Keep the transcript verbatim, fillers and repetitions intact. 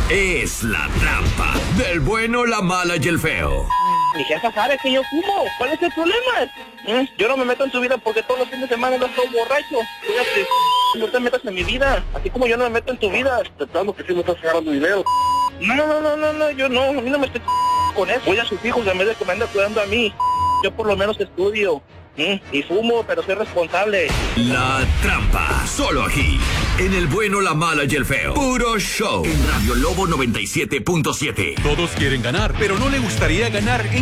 es La Trampa del bueno, la mala y el feo. Mi jefa sabe que yo fumo. ¿Cuál es el problema? ¿Eh? Yo no me meto en su vida porque todos los fines de semana no estoy borracho. Fíjate, no te metas en mi vida. Así como yo no me meto en tu vida. Tratando que sí me estás agarrando dinero. No, no, no, no, no, yo no. A mí no me estoy con eso. Voy a sus hijos en vez de que me ande cuidando a mí. Yo por lo menos estudio. ¿eh? Y fumo, pero soy responsable. La Trampa, solo aquí, en el bueno, la mala y el feo. Puro show. En Radio Lobo noventa y siete punto siete. Todos quieren ganar, pero no le gustaría ganar en